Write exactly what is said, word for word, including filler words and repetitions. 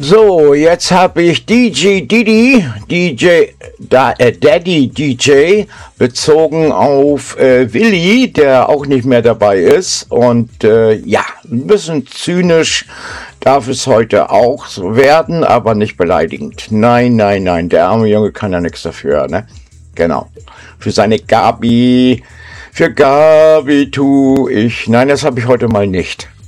So, jetzt habe ich D J Didi, D J da, äh, Daddy D J, bezogen auf äh, Willi, der auch nicht mehr dabei ist. Und äh, ja, ein bisschen zynisch darf es heute auch so werden, aber nicht beleidigend. Nein, nein, nein, der arme Junge kann ja nichts dafür, ne? Genau. Für seine Gabi, für Gabi tu ich. Nein, das habe ich heute mal nicht.